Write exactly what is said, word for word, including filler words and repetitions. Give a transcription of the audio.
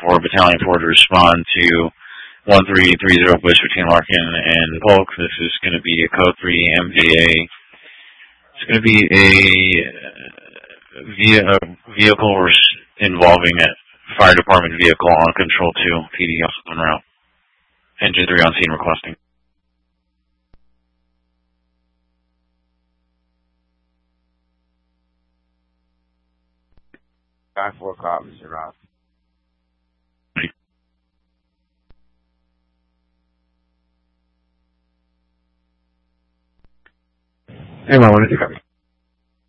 for Battalion four to respond to one three three zero Bush between Larkin and Polk. This is going to be a Code three M V A. It's going to be a, via, a vehicle involving a fire department vehicle on Control two, P D also en route. Engine three on scene requesting. Five four copies, you're out. Hey, I wanted to copy.